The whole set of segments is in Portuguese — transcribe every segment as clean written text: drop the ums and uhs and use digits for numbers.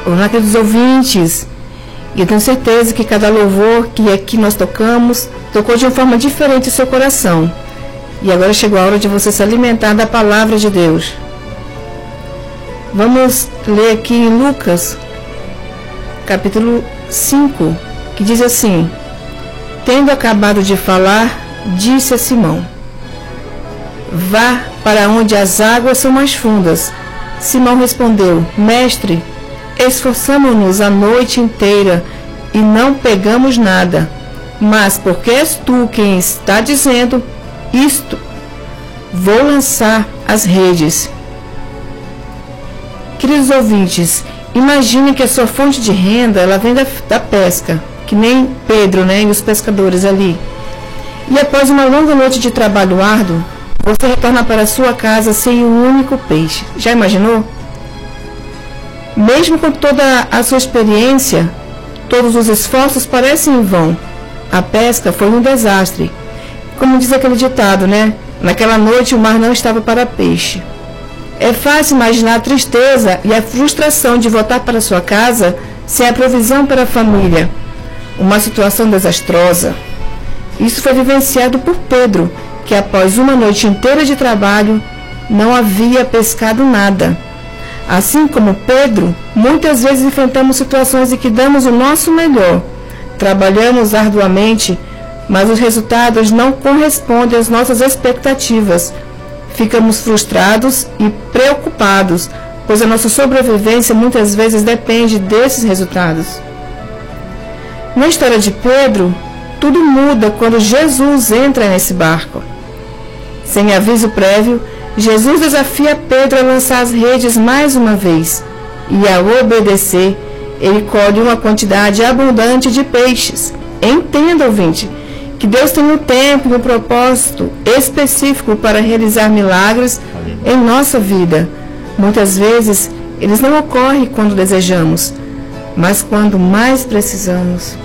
Olá, queridos ouvintes. E eu tenho certeza que cada louvor que aqui nós tocamos, tocou de uma forma diferente o seu coração. E agora chegou a hora de você se alimentar da palavra de Deus. Vamos ler aqui em Lucas, capítulo 5, que diz assim: tendo acabado de falar, disse a Simão: vá para onde as águas são mais fundas. Simão respondeu: mestre, esforçamo-nos a noite inteira e não pegamos nada, mas porque és tu quem está dizendo isto, vou lançar as redes. Queridos ouvintes, imagine que a sua fonte de renda ela vem da pesca, que nem Pedro, né, e os pescadores ali. E após uma longa noite de trabalho árduo, você retorna para a sua casa sem um único peixe. Já imaginou? Mesmo com toda a sua experiência, todos os esforços parecem em vão. A pesca foi um desastre. Como diz aquele ditado, né? Naquela noite o mar não estava para peixe. É fácil imaginar a tristeza e a frustração de voltar para sua casa sem a provisão para a família. Uma situação desastrosa. Isso foi vivenciado por Pedro, que após uma noite inteira de trabalho, não havia pescado nada. Assim como Pedro, muitas vezes enfrentamos situações em que damos o nosso melhor, trabalhamos arduamente, mas os resultados não correspondem às nossas expectativas. Ficamos frustrados e preocupados, pois a nossa sobrevivência muitas vezes depende desses resultados. Na história de Pedro, tudo muda quando Jesus entra nesse barco. Sem aviso prévio, Jesus desafia Pedro a lançar as redes mais uma vez, e ao obedecer, ele colhe uma quantidade abundante de peixes. Entenda, ouvinte, que Deus tem um tempo e um propósito específico para realizar milagres em nossa vida. Muitas vezes, eles não ocorrem quando desejamos, mas quando mais precisamos.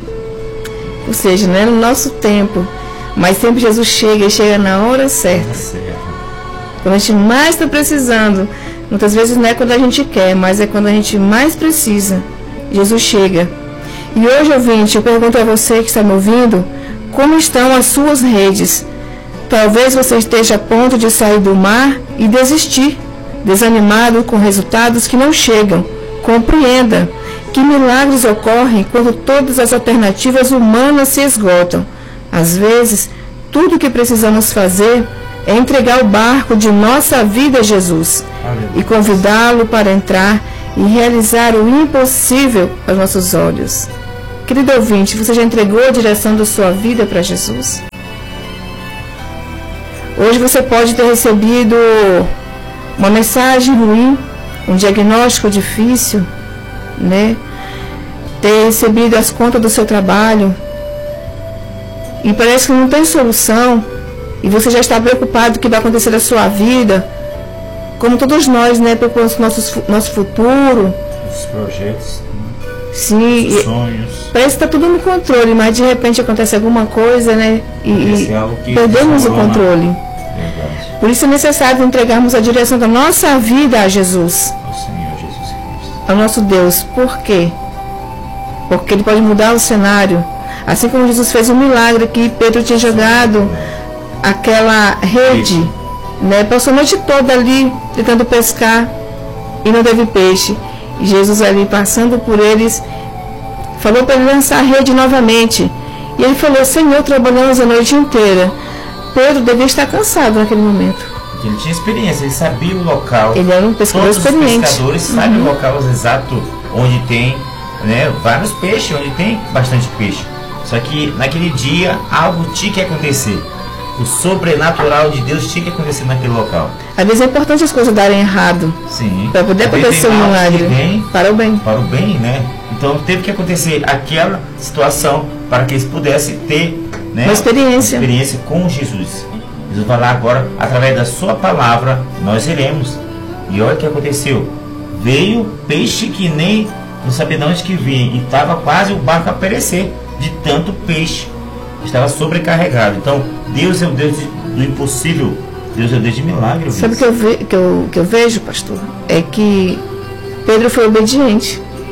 Ou seja, não é no nosso tempo, mas sempre Jesus chega e chega na hora certa. Quando a gente mais está precisando, muitas vezes não é quando a gente quer, mas é quando a gente mais precisa. Jesus chega. E hoje, ouvinte, eu pergunto a você que está me ouvindo, como estão as suas redes? Talvez você esteja a ponto de sair do mar e desistir, desanimado com resultados que não chegam. Compreenda que milagres ocorrem quando todas as alternativas humanas se esgotam. Às vezes, tudo o que precisamos fazer é entregar o barco de nossa vida a Jesus e convidá-lo para entrar e realizar o impossível aos nossos olhos. Querido ouvinte, você já entregou a direção da sua vida para Jesus? Hoje você pode ter recebido uma mensagem ruim, um diagnóstico difícil, né? Ter recebido as contas do seu trabalho e parece que não tem solução. E você já está preocupado com o que vai acontecer na sua vida, como todos nós, né? Preocupamos com nosso futuro. Os projetos. Sim. Os sonhos. Parece que está tudo no controle, mas de repente acontece alguma coisa, né? E perdemos o controle. Verdade. Por isso é necessário entregarmos a direção da nossa vida a Jesus. Ao Senhor Jesus Cristo. Ao nosso Deus. Por quê? Porque Ele pode mudar o cenário. Assim como Jesus fez um milagre que Pedro tinha jogado aquela rede, né? Passou a noite toda ali tentando pescar e não teve peixe. E Jesus ali passando por eles falou para ele lançar a rede novamente. E ele falou: Senhor, trabalhamos a noite inteira. Pedro devia estar cansado naquele momento. Porque ele tinha experiência, ele sabia o local. Ele era um pescador experiente. Os pescadores sabem o local exato onde tem, né, vários peixes, onde tem bastante peixe. Só que naquele dia algo tinha que acontecer. O sobrenatural de Deus tinha que acontecer naquele local. Às vezes é importante as coisas darem errado. Sim. Para poder acontecer um milagre. Para o bem. Para o bem, né? Então teve que acontecer aquela situação para que eles pudessem ter, né, uma experiência com Jesus. Jesus vai lá agora, através da sua palavra, nós iremos. E olha o que aconteceu. Veio peixe que nem não sabia de onde que vinha. E estava quase o barco a perecer de tanto peixe. Estava sobrecarregado. Então, Deus é o Deus do impossível. Deus é o Deus de milagre. Sabe o que eu vejo, pastor? É que Pedro foi obediente.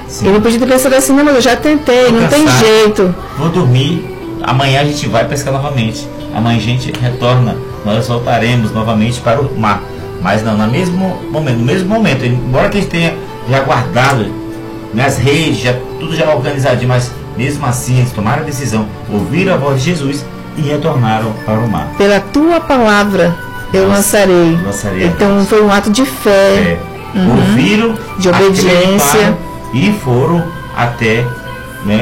Sim. Ele podia ter pensado assim, não, mas eu já tentei, não tem jeito. Vou dormir, amanhã a gente vai pescar novamente. Amanhã a gente retorna, nós voltaremos novamente para o mar. Mas não, no mesmo momento, embora que a gente tenha já guardado, né, as redes, tudo já organizadinho, mas mesmo assim eles tomaram a decisão, ouviram a voz de Jesus e retornaram para o mar. Pela tua palavra eu lançarei. Então foi um ato de fé. Ouviram, de obediência e foram até, né?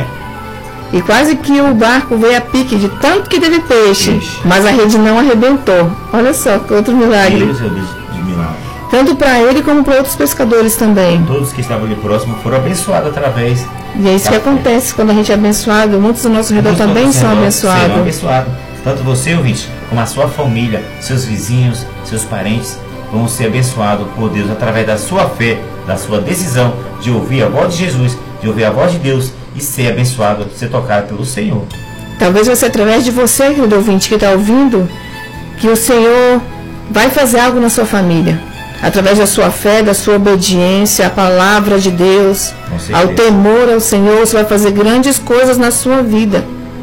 E quase que o barco veio a pique de tanto que teve peixe, mas a rede não arrebentou. Olha só, que outro milagre. Deus é de milagre. Tanto para ele como para outros pescadores também. Todos que estavam ali próximos foram abençoados através. E é isso que acontece quando a gente é abençoado. Muitos do nosso redor também são abençoados. Tanto você, ouvinte, como a sua família, seus vizinhos, seus parentes vão ser abençoados por Deus através da sua fé, da sua decisão de ouvir a voz de Jesus, de ouvir a voz de Deus e ser abençoado, ser tocado pelo Senhor. Talvez vai ser através de você, querido ouvinte, que está ouvindo, que o Senhor vai fazer algo na sua família. Através da sua fé, da sua obediência à palavra de Deus, ao temor ao Senhor, você vai fazer grandes coisas na sua vida.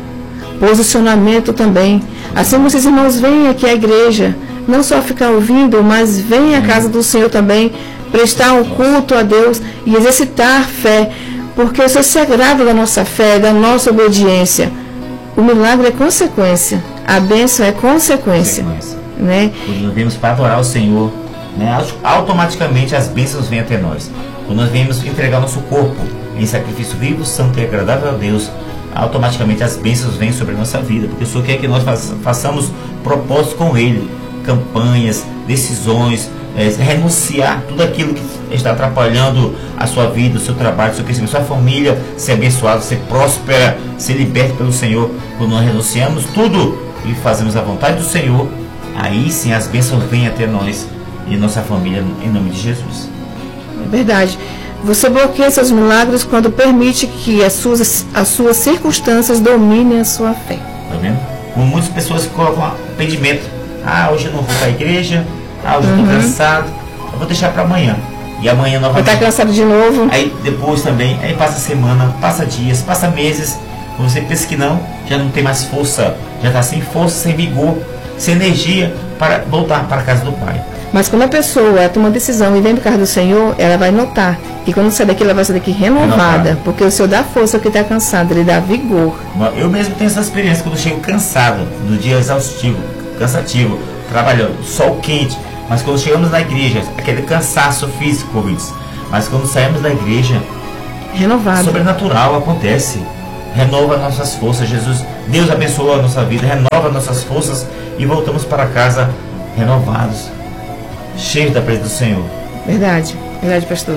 Posicionamento também. Assim como esses irmãos vêm aqui à igreja, não só ficar ouvindo, mas vem à casa do Senhor também, prestar um culto a Deus e exercitar fé, porque o Senhor se agrada da nossa fé, da nossa obediência. O milagre é consequência, a bênção é consequência. Né? Quando nós vemos para adorar o Senhor, né, automaticamente as bênçãos vêm até nós. Quando nós vemos entregar nosso corpo em sacrifício vivo, santo e agradável a Deus, automaticamente as bênçãos vêm sobre a nossa vida, porque o Senhor quer que nós façamos propósitos com Ele, campanhas, decisões, renunciar tudo aquilo que está atrapalhando a sua vida, o seu trabalho, o seu crescimento, sua família, ser abençoada, ser próspera, ser liberta pelo Senhor. Quando nós renunciamos tudo e fazemos a vontade do Senhor, aí sim as bênçãos vêm até nós e nossa família, em nome de Jesus. É verdade. Você bloqueia seus milagres quando permite que as suas circunstâncias dominem a sua fé. Tá vendo? Como muitas pessoas colocam impedimento. Hoje eu não vou para a igreja. Hoje eu estou cansado. Eu vou deixar para amanhã. E amanhã novamente. Vai estar cansado de novo. Aí depois também. Aí passa semana, passa dias, passa meses. Você pensa que não, já não tem mais força. Já está sem força, sem vigor, sem energia para voltar para a casa do Pai. Mas quando a pessoa toma uma decisão e vem para a casa do Senhor, ela vai notar que quando sai daqui, ela vai sair daqui renovada. Porque o Senhor dá força ao que está cansado, Ele dá vigor. Eu mesmo tenho essa experiência quando eu chego cansado, no dia exaustivo, cansativo, trabalhando, sol quente. Mas quando chegamos na igreja, aquele cansaço físico, ouvintes. Mas quando saímos da igreja, renovado, sobrenatural acontece. Renova nossas forças. Deus abençoa a nossa vida, renova nossas forças e voltamos para casa renovados, cheios da presença do Senhor. Verdade, verdade, pastor.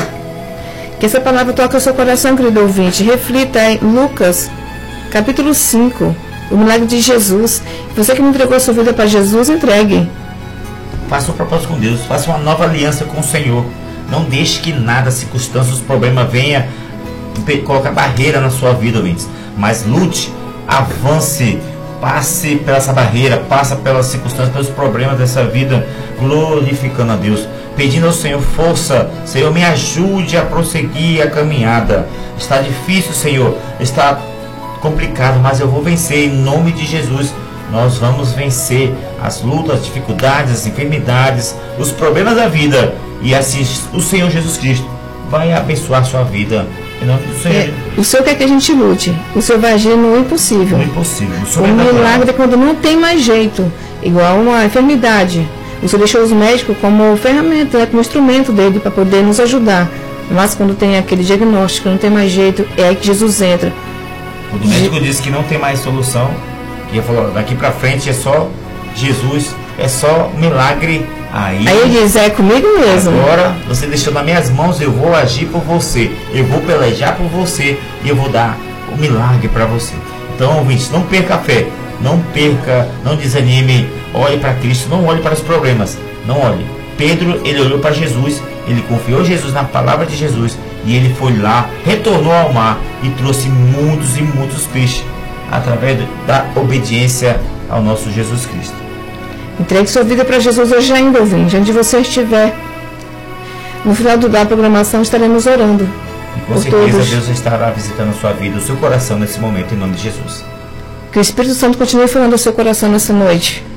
Que essa palavra toque o seu coração, querido ouvinte. Reflita em Lucas, capítulo 5, o milagre de Jesus. Você que não entregou a sua vida para Jesus, entregue. Faça um propósito com Deus, faça uma nova aliança com o Senhor. Não deixe que nada, circunstâncias, problema venha colocar barreira na sua vida, ouvintes. Mas lute, avance, passe pela essa barreira, passa pelas circunstâncias, pelos problemas dessa vida, glorificando a Deus, pedindo ao Senhor força. Senhor, me ajude a prosseguir a caminhada. Está difícil, Senhor, está complicado, mas eu vou vencer em nome de Jesus. Nós vamos vencer as lutas, as dificuldades, as enfermidades, os problemas da vida, e assim o Senhor Jesus Cristo vai abençoar a sua vida. Em nome do Senhor. O Senhor quer que a gente lute. O Senhor vai agir no impossível. No impossível. O milagre é quando não tem mais jeito, igual uma enfermidade. O Senhor deixou os médicos como ferramenta, como instrumento dele para poder nos ajudar. Mas quando tem aquele diagnóstico, não tem mais jeito, é aí que Jesus entra. Quando o médico disse que não tem mais solução, que ele falou, daqui para frente é só Jesus, é só milagre. Aí ele diz, é comigo mesmo. Agora você deixou nas minhas mãos, eu vou agir por você, eu vou pelejar por você e eu vou dar o milagre para você. Então, ouvinte, não perca a fé, não perca, não desanime, olhe para Cristo, não olhe para os problemas, não olhe. Pedro, ele olhou para Jesus, ele confiou Jesus na palavra de Jesus e ele foi lá, retornou ao mar e trouxe muitos e muitos peixes através da obediência ao nosso Jesus Cristo. Entregue sua vida para Jesus hoje ainda, ouvinte, onde você estiver. No final da programação estaremos orando E com certeza Deus estará visitando a sua vida, o seu coração nesse momento, em nome de Jesus. Que o Espírito Santo continue falando ao seu coração nessa noite.